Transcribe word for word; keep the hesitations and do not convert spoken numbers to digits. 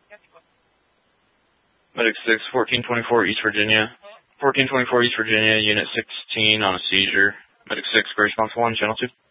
Medic six, fourteen twenty-four East Virginia. fourteen twenty-four East Virginia, Unit sixteen on a seizure. Medic six, response one, Channel two.